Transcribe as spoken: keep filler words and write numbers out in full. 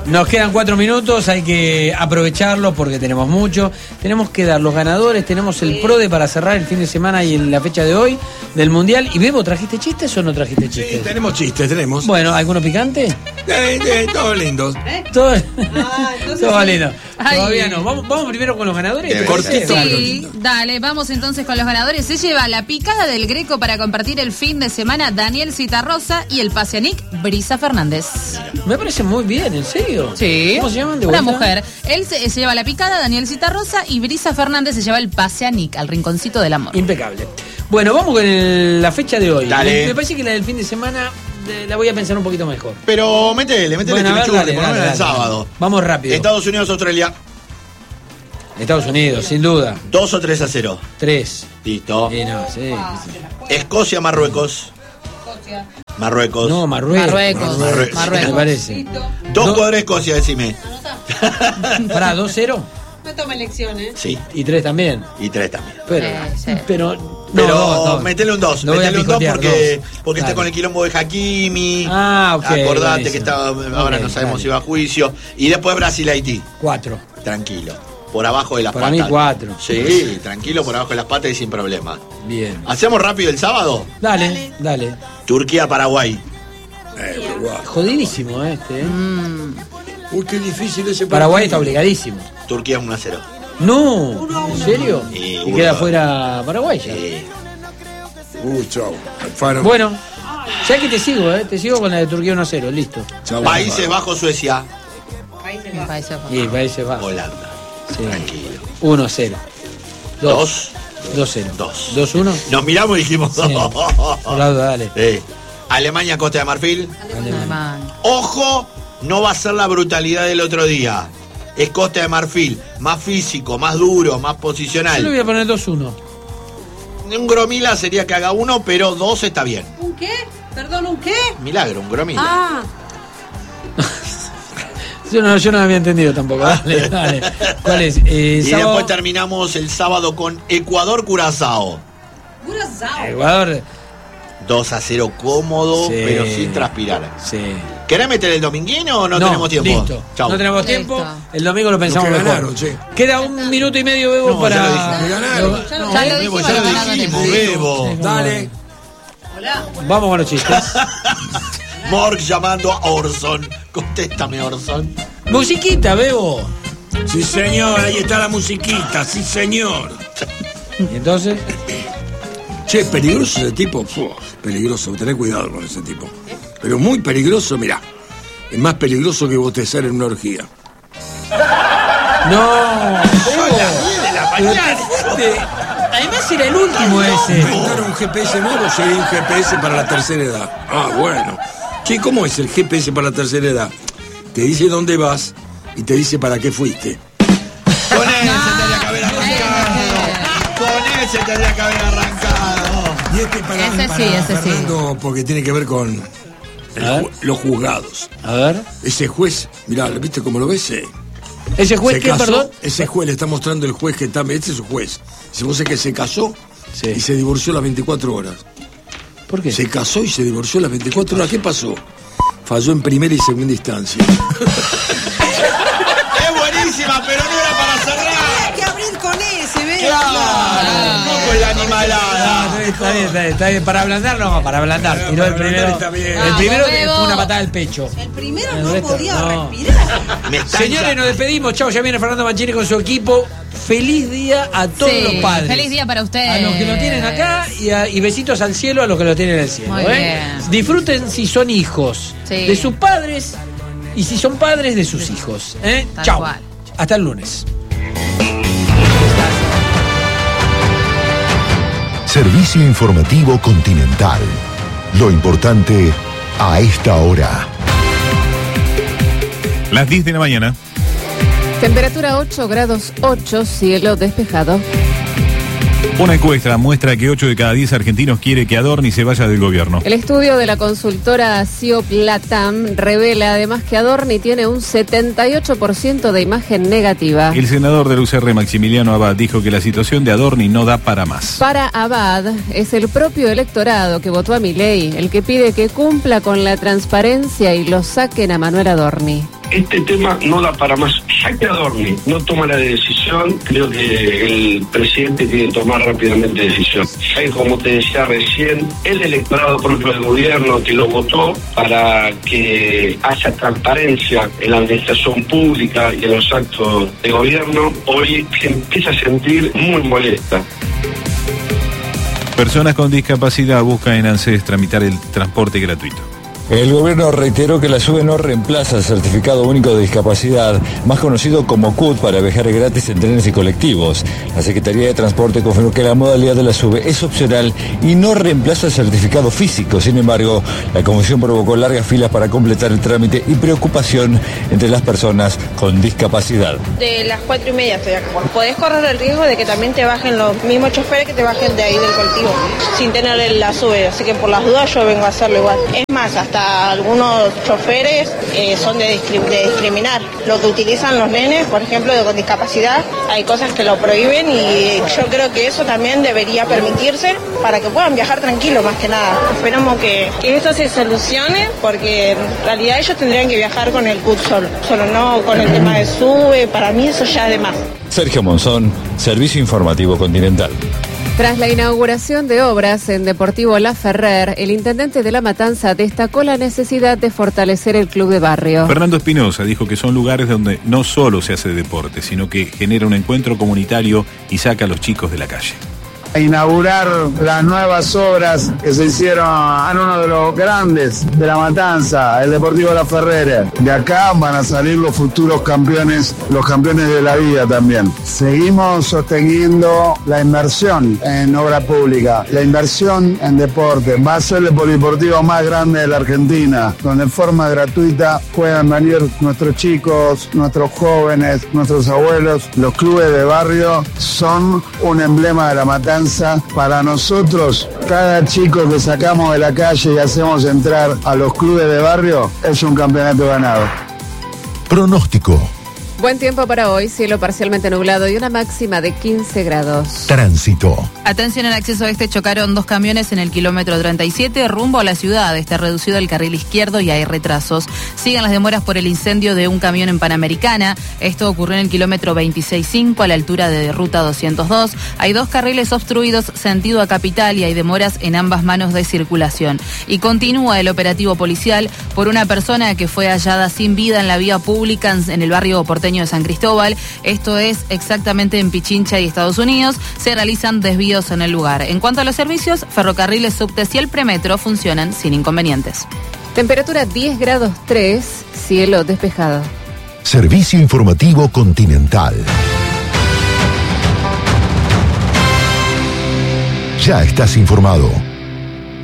Nos quedan cuatro minutos, hay que aprovecharlo porque tenemos mucho. Tenemos que dar los ganadores, tenemos el PRODE para cerrar el fin de semana y en la fecha de hoy del Mundial. ¿Y Bebo, trajiste chistes o no trajiste chistes? Sí, tenemos chistes, tenemos. Bueno, ¿alguno picante? Eh, eh, todos lindos. ¿Eh? Todo, Ah, entonces todo sí. lindo. Ay. Todavía no. Vamos, vamos primero con los ganadores. Eh, ¿te cortito. parece? Sí, dale, vamos entonces con los ganadores. Se lleva la picada del Greco para compartir el fin de semana Daniel Citarrosa y el pase a Nick Brisa Fernández. Me parece muy bien, ¿en serio? Sí. ¿Cómo se llaman de Una vuelta? mujer. Él se, se lleva la picada, Daniel Citarrosa, y Brisa Fernández se lleva el pase a Nick, al rinconcito del amor. Impecable. Bueno, vamos con el- la fecha de hoy. Dale. Me parece que la del fin de semana eh, la voy a pensar un poquito mejor. Pero métele, métele Bueno, a ver, que me dale, por lo dale, menos el dale. sábado. Vamos rápido. Estados Unidos, Australia. Estados Unidos, sin duda. dos o tres a cero. Tres. Listo. Sí, no, sí. Escocia, Marruecos. Marruecos. No, Marruecos. Marruecos. Marruecos. Marruecos. Me parece. Dos Do- jugadores Escocia, decime. Pará, dos cero No tome lecciones. Sí, y tres también. y tres también. Pero, Sí, sí. pero, no, Pero dos, dos. metele un dos. Lo voy a Metele un dos picotear, porque, dos. porque está Dale. con el quilombo de Hakimi. Ah, ok, Acordate buenísimo. que estaba, ahora Ok, no sabemos dale. si va a juicio. Y después Brasil-Haití. Cuatro. Tranquilo. Por abajo de las Para patas. mí, cuatro. Sí, tranquilo, por abajo de las patas y sin problema. Bien. ¿Hacemos rápido el sábado? Dale, dale. Turquía-Paraguay. Eh, Uruguay. Jodidísimo este. ¿eh? Mm. Uy, qué difícil ese Paraguay está obligadísimo. Turquía uno a cero. No, ¿en serio? Sí, Y uno. queda fuera Paraguay ya. Sí. Uh, chau. Alfaro. Bueno, ya que te sigo, ¿eh? Te sigo con la de Turquía uno a cero, listo. Chau, Países Alfaro. Bajos, Suecia. Países Me Bajos. parece fácil. Y Países Bajos. Holanda. Sí. Tranquilo. uno a cero. Dos. dos cero. Dos. dos uno. Nos miramos y dijimos Sí. Por la duda, dale. Eh, Alemania, Costa de Marfil. Alemán. Ojo, no va a ser la brutalidad del otro día. Es Costa de Marfil. Más físico, más duro, más Yo le posicional. voy a poner dos uno. Un Gromila sería que haga uno, pero dos está bien. ¿Un qué? Perdón, ¿un qué? Milagro, un Gromila. Ah, Yo no, yo no había entendido tampoco. Dale, dale. ¿Cuál es? Eh, y sábado- después terminamos el sábado con Ecuador-Curazao. Curazao. Ecuador. dos a cero cómodo, Sí. pero sin transpirar. Sí. ¿Querés meter el dominguino o no, tenemos tiempo? Listo. Chau. No tenemos Listo. tiempo. El domingo lo pensamos Los que mejor. ganaron, che. Queda un minuto y medio, Bebo, No, para. ya lo dijimos. Que ganaron. Lo- Ya lo No, Ya lo Bebo, dijimos, ya lo los ganadores. dijimos, Bebo. Dale. Hola. Vamos con los chistes. Morg llamando a Orson. Contéstame, Orson. Musiquita, Bebo. Sí, señor. Ahí está la musiquita. Sí, señor. Y entonces. Che, peligroso ese tipo. Fu, peligroso. Tené cuidado con ese tipo. Pero muy peligroso, mirá. Es más peligroso que bostezar en una orgía. No. Son las diez de la Pero mañana. te fuiste. Además era el último ese. ¿Inventaron un G P S nuevo? Sí, un G P S para la tercera edad. Ah, bueno. Che, ¿cómo es el G P S para la tercera edad? Te dice dónde vas y te dice para qué fuiste. Con ese tendría que haber arrancado. Con ese tendría que haber arrancado. Y este para, Ese para sí, ese sí. Fernando, porque tiene que ver con el A ver. ju- los juzgados. A ver. Ese juez, mirá, ¿viste cómo lo ves? Eh, ¿Ese juez se qué, casó, perdón? ese juez le está mostrando el juez que está, este es un juez. Si vos sabés que se casó Sí. y se divorció a las veinticuatro horas. ¿Por qué? Se casó y se divorció a las veinticuatro horas. ¿Qué pasó? Falló en primera y segunda instancia. Es buenísima, pero no era para cerrar. Hay que abrir con ese, ¿ves? Claro, no con la Ah, animalada. está bien, está bien, está bien. Para ablandar, no, para ablandar. Para Tiró el ablandar primero. está bien. El primero Vamos, Bebo. fue una patada al pecho. El primero El no resto, podía no. respirar. Me están Señores, ya- nos despedimos. Chao, ya viene Fernando Mancini con su equipo. Feliz día a todos Sí, los padres. feliz día para ustedes. A los que lo tienen acá y, a- y besitos al cielo a los que lo tienen en el cielo. Muy ¿eh? bien. Disfruten si son hijos Sí. de sus padres y si son padres de sus hijos. ¿eh? Tal Chao. cual. Hasta el lunes. Servicio informativo Continental. Lo importante a esta hora. Las diez de la mañana. Temperatura ocho grados ocho, cielo despejado. Una encuesta muestra que ocho de cada diez argentinos quiere que Adorni se vaya del gobierno. El estudio de la consultora CIOP Latam revela además que Adorni tiene un setenta y ocho por ciento de imagen negativa. El senador del U C R, Maximiliano Abad, dijo que la situación de Adorni no da para más. Para Abad, es el propio electorado que votó a Milei el que pide que cumpla con la transparencia y lo saquen a Manuel Adorni. este tema no da para más. Ya que Adorni no toma la decisión, creo que el presidente tiene que tomar rápidamente decisión. Ya que, como te decía recién, el electorado propio del gobierno que lo votó para que haya transparencia en la administración pública y en los actos de gobierno, hoy se empieza a sentir muy molesta. Personas con discapacidad buscan en ANSES tramitar el transporte gratuito. El gobierno reiteró que la SUBE no reemplaza el Certificado Único de Discapacidad, más conocido como C U D, para viajar gratis en trenes y colectivos. La Secretaría de Transporte confirmó que la modalidad de la SUBE es opcional y no reemplaza el certificado físico. Sin embargo, la comisión provocó largas filas para completar el trámite y preocupación entre las personas con discapacidad. De las cuatro y media estoy acá. Podés correr el riesgo de que también te bajen los mismos choferes que te bajen de ahí del colectivo, sin tener la SUBE. Así que por las dudas yo vengo a hacerlo igual. Es más, hasta algunos choferes eh, son de, discrim- de discriminar. Lo que utilizan los nenes, por ejemplo, de, con discapacidad, hay cosas que lo prohíben y yo creo que eso también debería permitirse para que puedan viajar tranquilos, más que nada. Esperamos que, que esto se solucione, porque en realidad ellos tendrían que viajar con el C U D solo, solo no con el tema de SUBE. Para mí eso ya es de más. Sergio Monzón, Servicio Informativo Continental. Tras la inauguración de obras en Deportivo La Ferrer, el intendente de La Matanza destacó la necesidad de fortalecer el club de barrio. Fernando Espinosa dijo que son lugares donde no solo se hace deporte, sino que genera un encuentro comunitario y saca a los chicos de la calle. Inaugurar las nuevas obras que se hicieron en uno de los grandes de La Matanza, el Deportivo La Ferrer. De acá van a salir los futuros campeones, los campeones de la vida también. Seguimos sosteniendo la inversión en obra pública, la inversión en deporte. Va a ser el polideportivo más grande de la Argentina, donde en forma gratuita puedan venir nuestros chicos, nuestros jóvenes, nuestros abuelos. Los clubes de barrio son un emblema de La Matanza. Para nosotros, cada chico que sacamos de la calle y hacemos entrar a los clubes de barrio es un campeonato ganado. Pronóstico. Buen tiempo para hoy, cielo parcialmente nublado y una máxima de quince grados. Tránsito. Atención, en acceso este chocaron dos camiones en el kilómetro treinta y siete rumbo a la ciudad. Está reducido el carril izquierdo y hay retrasos. Siguen las demoras por el incendio de un camión en Panamericana. Esto ocurrió en el kilómetro veintiséis cinco a la altura de ruta doscientos dos. Hay dos carriles obstruidos sentido a Capital y hay demoras en ambas manos de circulación. Y continúa el operativo policial por una persona que fue hallada sin vida en la vía pública en el barrio porteño de San Cristóbal. Esto es exactamente en Pichincha y Estados Unidos. Se realizan desvíos en el lugar. En cuanto a los servicios, ferrocarriles, subtes y el premetro funcionan sin inconvenientes. Temperatura diez grados tres, cielo despejado. Servicio Informativo Continental. Ya estás informado.